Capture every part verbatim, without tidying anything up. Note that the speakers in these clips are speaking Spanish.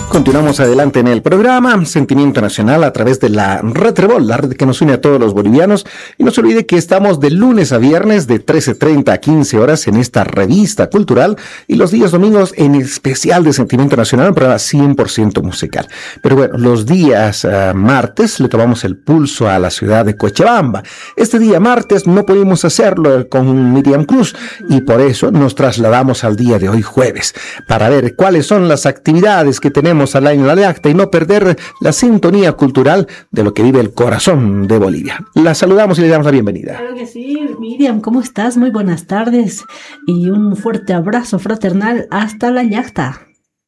Continuamos adelante en el programa Sentimiento Nacional a través de la Red Trébol, la red que nos une a todos los bolivianos. Y no se olvide que estamos de lunes a viernes de trece treinta a quince horas en esta revista cultural y los días domingos en especial de Sentimiento Nacional, un programa cien por ciento musical. Pero bueno, los días uh, martes le tomamos el pulso a la ciudad de Cochabamba. Este día martes no pudimos hacerlo con Miriam Cruz y por eso nos trasladamos al día de hoy jueves para ver cuáles son las actividades que tenemos al año la Yachta y no perder la sintonía cultural de lo que vive el corazón de Bolivia. La saludamos y le damos la bienvenida. Claro que sí, Miriam, ¿cómo estás? Muy buenas tardes y un fuerte abrazo fraternal hasta la Yachta.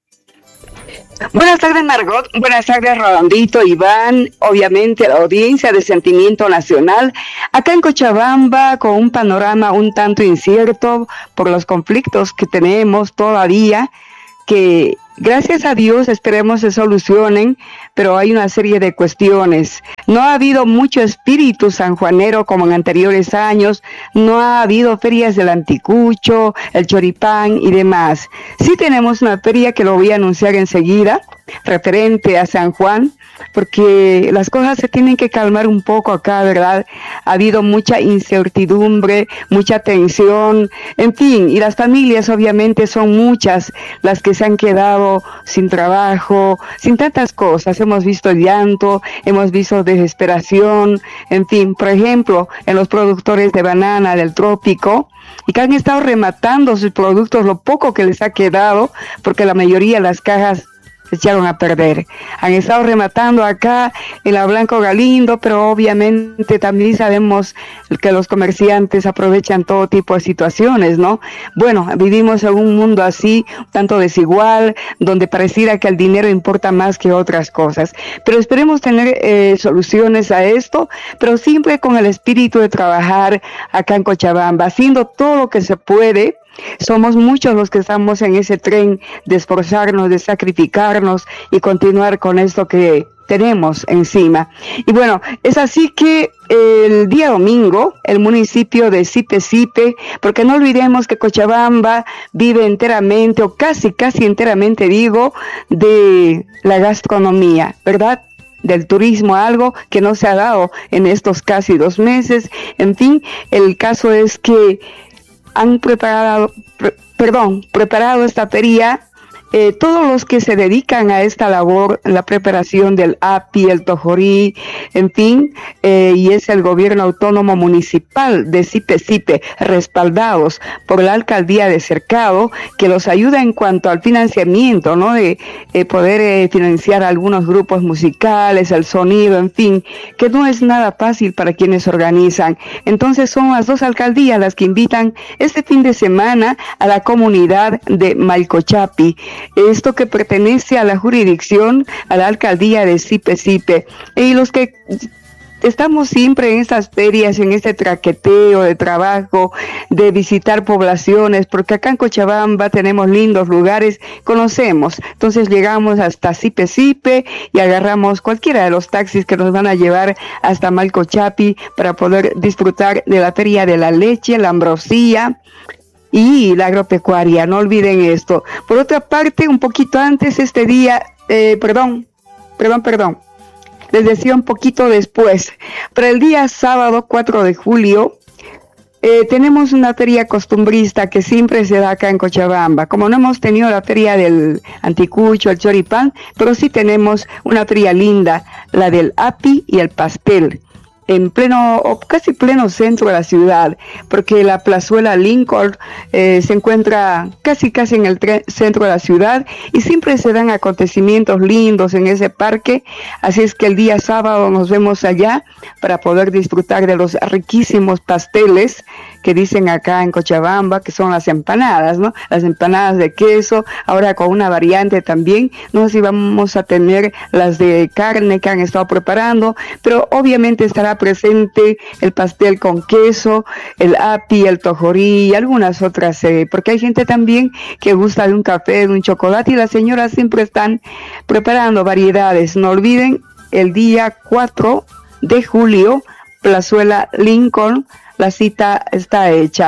Buenas tardes, Margot. Buenas tardes, Rolandito, Iván. Obviamente, la audiencia de Sentimiento Nacional. Acá en Cochabamba, con un panorama un tanto incierto por los conflictos que tenemos todavía, que gracias a Dios esperemos se solucionen, pero hay una serie de cuestiones. No ha habido mucho espíritu sanjuanero como en anteriores años, no ha habido ferias del anticucho, el choripán y demás. Sí tenemos una feria que lo voy a anunciar enseguida, referente a San Juan, porque las cosas se tienen que calmar un poco acá, ¿verdad? Ha habido mucha incertidumbre, mucha tensión, en fin, y las familias obviamente son muchas las que se han quedado sin trabajo, sin tantas cosas. Hemos visto llanto, hemos visto desesperación, en fin, por ejemplo, en los productores de banana del trópico, y que han estado rematando sus productos, lo poco que les ha quedado, porque la mayoría de las cajas se echaron a perder. Han estado rematando acá en la Blanco Galindo, pero obviamente también sabemos que los comerciantes aprovechan todo tipo de situaciones, ¿no? Bueno, vivimos en un mundo así, tanto desigual, donde pareciera que el dinero importa más que otras cosas. Pero esperemos tener eh, soluciones a esto, pero siempre con el espíritu de trabajar acá en Cochabamba, haciendo todo lo que se puede. Somos muchos los que estamos en ese tren de esforzarnos, de sacrificarnos y continuar con esto que tenemos encima. Y bueno, es así que el día domingo, el municipio de Sipe Sipe, porque no olvidemos que Cochabamba vive enteramente, o casi, casi enteramente digo, de la gastronomía, ¿verdad? Del turismo, algo que no se ha dado en estos casi dos meses. En fin, el caso es que han preparado, pre, perdón, preparado esta feria, eh, todos los que se dedican a esta labor, la preparación del api, el tojorí, en fin, eh, y es el gobierno autónomo municipal de Sipe Sipe, respaldados por la alcaldía de Cercado, que los ayuda en cuanto al financiamiento, ¿no? De eh, poder eh, financiar algunos grupos musicales, el sonido, en fin, que no es nada fácil para quienes organizan. Entonces son las dos alcaldías las que invitan este fin de semana a la comunidad de Malcochapi, esto que pertenece a la jurisdicción, a la alcaldía de Sipe Sipe. Y los que estamos siempre en estas ferias, en este traqueteo de trabajo, de visitar poblaciones, porque acá en Cochabamba tenemos lindos lugares, conocemos. Entonces llegamos hasta Sipe Sipe y agarramos cualquiera de los taxis que nos van a llevar hasta Malcochapi para poder disfrutar de la feria de la leche, la ambrosía y la agropecuaria. No olviden esto. Por otra parte, un poquito antes, este día, eh, perdón, perdón, perdón, les decía un poquito después, para el día sábado cuatro de julio, eh, tenemos una feria costumbrista que siempre se da acá en Cochabamba. Como no hemos tenido la feria del anticucho, el choripán, pero sí tenemos una feria linda, la del api y el pastel, en pleno, o casi pleno centro de la ciudad, porque la plazuela Lincoln eh, se encuentra casi casi en el tre- centro de la ciudad y siempre se dan acontecimientos lindos en ese parque. Así es que el día sábado nos vemos allá para poder disfrutar de los riquísimos pasteles que dicen acá en Cochabamba, que son las empanadas, ¿no? Las empanadas de queso, ahora con una variante también. No sé si vamos a tener las de carne que han estado preparando, pero obviamente estará presente el pastel con queso, el api, el tojorí y algunas otras, eh, porque hay gente también que gusta de un café, de un chocolate, y las señoras siempre están preparando variedades. No olviden, el día cuatro de julio, Plazuela Lincoln, la cita está hecha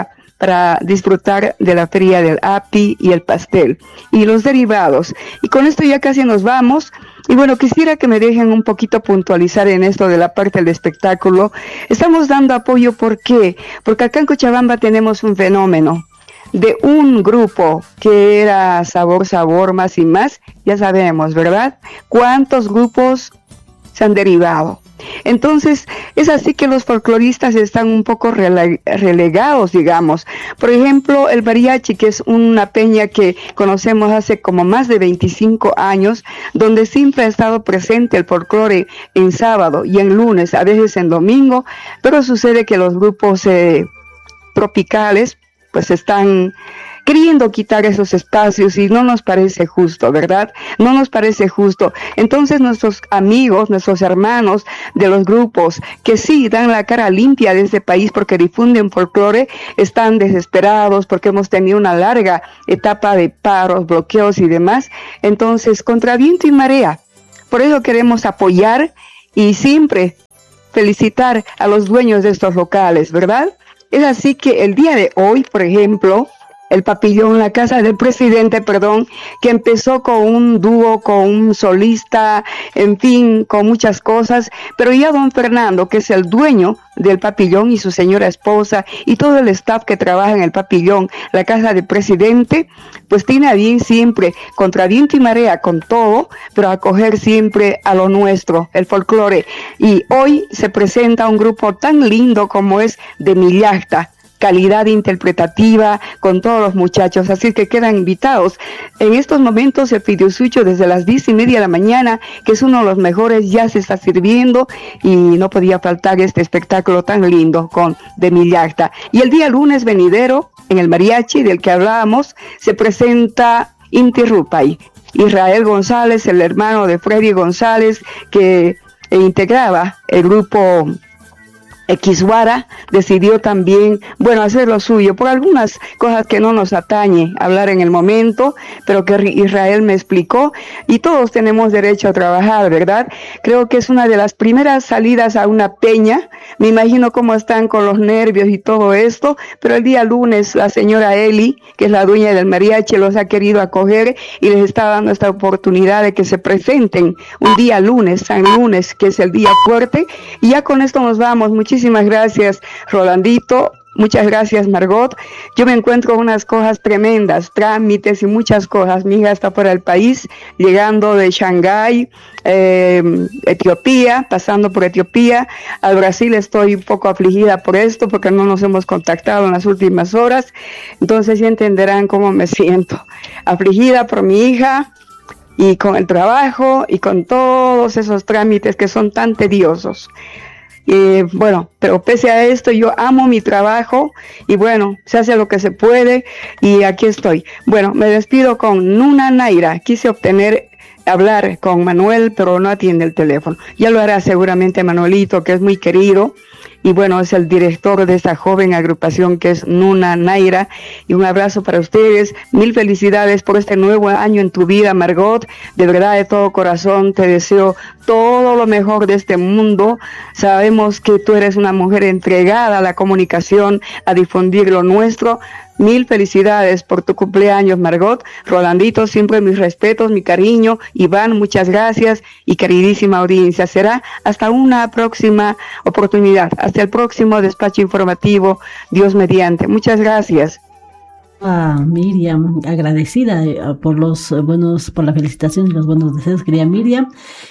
para disfrutar de la feria del api y el pastel y los derivados. Y con esto ya casi nos vamos. Y bueno, quisiera que me dejen un poquito puntualizar en esto de la parte del espectáculo. Estamos dando apoyo, ¿por qué? Porque acá en Cochabamba tenemos un fenómeno de un grupo que era Sabor, Sabor, Más y Más. Ya sabemos, ¿verdad? ¿Cuántos grupos se han derivado? Entonces, es así que los folcloristas están un poco rele- relegados, digamos. Por ejemplo, el mariachi, que es una peña que conocemos hace como más de veinticinco años, donde siempre ha estado presente el folclore en sábado y en lunes, a veces en domingo, pero sucede que los grupos eh, tropicales, pues están queriendo quitar esos espacios y no nos parece justo, ¿verdad? No nos parece justo. Entonces nuestros amigos, nuestros hermanos de los grupos que sí dan la cara limpia de este país porque difunden folclore, están desesperados porque hemos tenido una larga etapa de paros, bloqueos y demás. Entonces, contra viento y marea. Por eso queremos apoyar y siempre felicitar a los dueños de estos locales, ¿verdad? Es así que el día de hoy, por ejemplo, el Papillón, la casa del presidente, perdón, que empezó con un dúo, con un solista, en fin, con muchas cosas, pero ya don Fernando, que es el dueño del Papillón y su señora esposa y todo el staff que trabaja en el Papillón, la casa del presidente, pues tiene a bien siempre, contra viento y marea, con todo, pero acoger siempre a lo nuestro, el folclore. Y hoy se presenta un grupo tan lindo como es de Millacta, calidad interpretativa con todos los muchachos, así que quedan invitados. En estos momentos el Fideusucho desde las diez y media de la mañana, que es uno de los mejores, ya se está sirviendo y no podía faltar este espectáculo tan lindo con de Millacta. Y el día lunes venidero, en el mariachi del que hablábamos, se presenta Inti Rupay, Israel González, el hermano de Freddy González, que integraba el grupo Xwara, decidió también, bueno, hacer lo suyo, por algunas cosas que no nos atañe hablar en el momento, pero que Israel me explicó, y todos tenemos derecho a trabajar, ¿verdad? Creo que es una de las primeras salidas a una peña, me imagino cómo están con los nervios y todo esto, pero el día lunes la señora Eli, que es la dueña del mariachi, los ha querido acoger y les está dando esta oportunidad de que se presenten un día lunes, San Lunes, que es el día fuerte, y ya con esto nos vamos. Muchísimas gracias, Rolandito. Muchas gracias, Margot. Yo me encuentro unas cosas tremendas, trámites y muchas cosas. Mi hija está fuera del país, llegando de Shanghái, eh, Etiopía, pasando por Etiopía. Al Brasil estoy un poco afligida por esto, porque no nos hemos contactado en las últimas horas. Entonces ya entenderán cómo me siento. Afligida por mi hija y con el trabajo y con todos esos trámites que son tan tediosos. Eh, bueno, pero pese a esto yo amo mi trabajo y bueno, se hace lo que se puede y aquí estoy. Bueno, me despido con Nuna Naira. Quise obtener hablar con Manuel, pero no atiende el teléfono. Ya lo hará seguramente Manuelito, que es muy querido y bueno, es el director de esta joven agrupación que es Nuna Naira. Y un abrazo para ustedes, mil felicidades por este nuevo año en tu vida, Margot. De verdad, de todo corazón te deseo todo lo mejor de este mundo. Sabemos que tú eres una mujer entregada a la comunicación, a difundir lo nuestro. Mil felicidades por tu cumpleaños, Margot. Rolandito, siempre mis respetos, mi cariño. Iván, muchas gracias y queridísima audiencia. Será hasta una próxima oportunidad, hasta el próximo despacho informativo, Dios mediante. Muchas gracias. Ah, Miriam, agradecida eh, por los eh, buenos, por la felicitación y los buenos deseos, querida Miriam.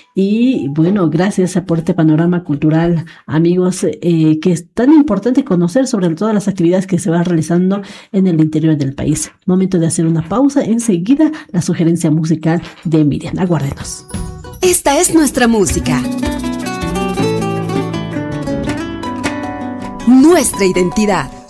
Y bueno, gracias por este panorama cultural, amigos, eh, que es tan importante conocer sobre todas las actividades que se van realizando en el interior del país. Momento de hacer una pausa, enseguida la sugerencia musical de Miriam. Aguárdenos. Esta es nuestra música, nuestra identidad.